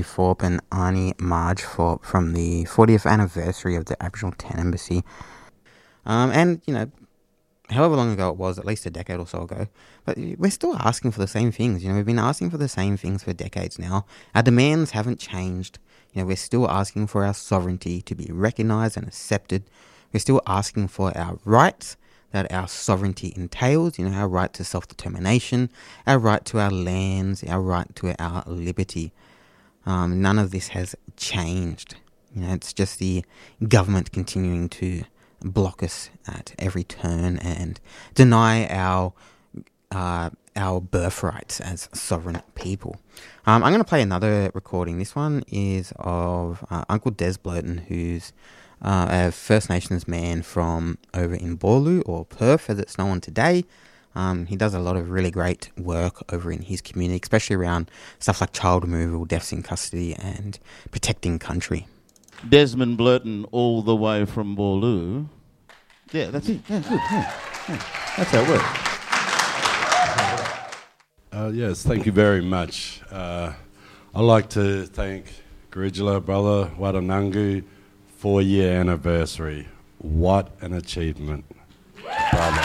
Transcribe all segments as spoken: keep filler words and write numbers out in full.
Thorpe and Arnie Marge Thorpe from the fortieth anniversary of the Aboriginal Tent Embassy. Um, and, you know, however long ago it was, at least a decade or so ago, but we're still asking for the same things. You know, we've been asking for the same things for decades now. Our demands haven't changed. You know, we're still asking for our sovereignty to be recognised and accepted. We're still asking for our rights that our sovereignty entails, you know, our right to self-determination, our right to our lands, our right to our liberty. Um, none of this has changed. You know, it's just the government continuing to block us at every turn and deny our uh, our birthrights as sovereign people. Um, I'm going to play another recording. This one is of uh, Uncle Des Blurton, who's uh, a First Nations man from over in Boorloo, or Perth as it's known today. Um, he does a lot of really great work over in his community, especially around stuff like child removal, deaths in custody, and protecting country. Desmond Blurton, all the way from Boorloo. Yeah, that's it. Yeah, good. Yeah, yeah. That's how it works. Uh, yes, thank you very much. Uh, I'd like to thank Garijula brother Wadanangu, four-year anniversary. What an achievement, brother.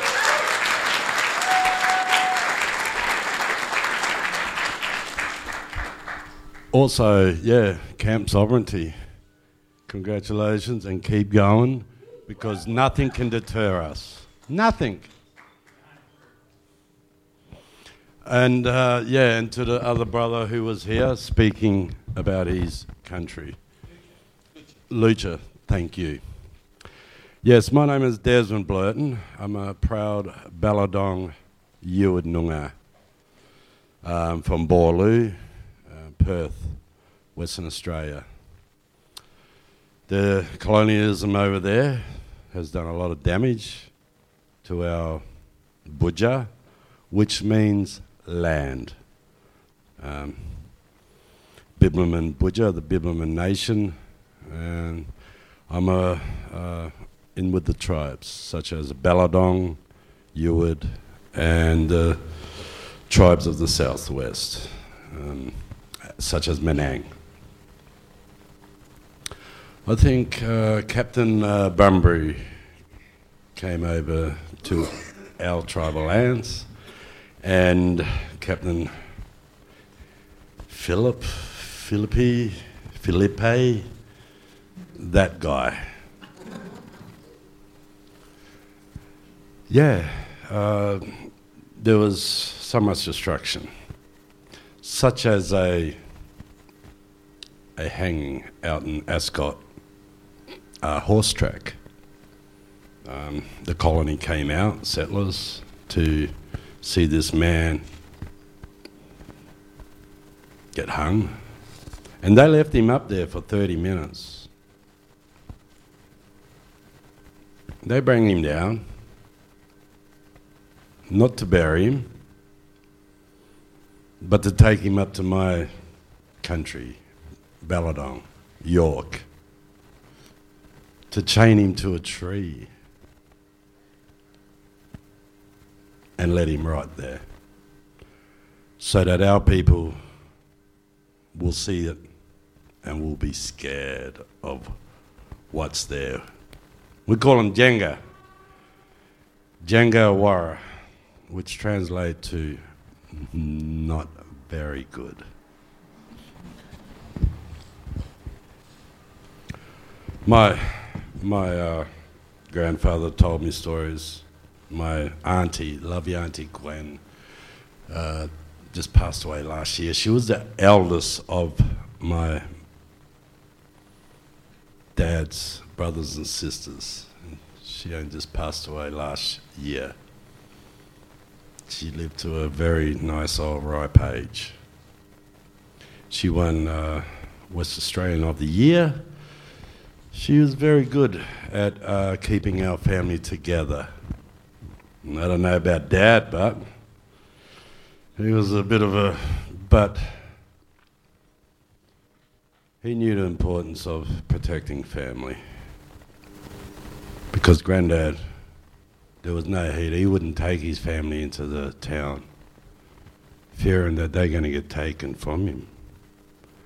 Also, yeah, Camp Sovereignty. Congratulations and keep going, because nothing can deter us. Nothing. And uh, yeah, and to the other brother who was here speaking about his country. Lucha, thank you. Yes, my name is Desmond Blurton. I'm a proud Balladong Yuid Noongar um, from Boorloo, uh, Perth, Western Australia. The colonialism over there has done a lot of damage to our Budja, which means land. Um, Bibliman Budja, the Bibliman nation, and I'm a, uh, in with the tribes, such as Balladong, Yuid, and uh, tribes of the southwest, um, such as Menang. I think uh, Captain uh, Bunbury came over to our tribal lands, and Captain Philip, Philippi, Philippe, that guy. Yeah, uh, there was so much destruction, such as a a hanging out in Ascot, a horse track. Um, the colony came out, settlers, to see this man get hung, and they left him up there for thirty minutes. They bring him down, not to bury him, but to take him up to my country, Balladong, York, to chain him to a tree and let him rot there, so that our people will see it and will be scared of what's there. We call him Jenga, Jenga Wara, which translates to not very good. My my uh, grandfather told me stories. My auntie, love your auntie Gwen, uh, just passed away last year. She was the eldest of my dad's brothers and sisters. She only just passed away last year. She lived to a very nice old ripe age. She won uh, West Australian of the Year. She was very good at uh, keeping our family together. And I don't know about Dad, but he was a bit of a, but he knew the importance of protecting family. Because Granddad, there was no heat. He wouldn't take his family into the town, fearing that they're going to get taken from him.